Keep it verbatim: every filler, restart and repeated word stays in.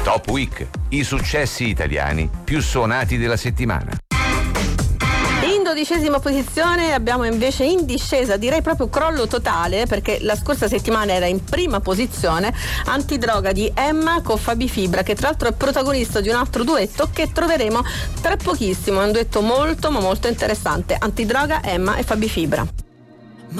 Top Week, i successi italiani più suonati della settimana. In dodicesima posizione abbiamo invece in discesa, direi proprio crollo totale, perché la scorsa settimana era in prima posizione, Antidroga di Emma con Fabi Fibra, che tra l'altro è protagonista di un altro duetto che troveremo tra pochissimo. È un duetto molto ma molto interessante, Antidroga, Emma e Fabi Fibra.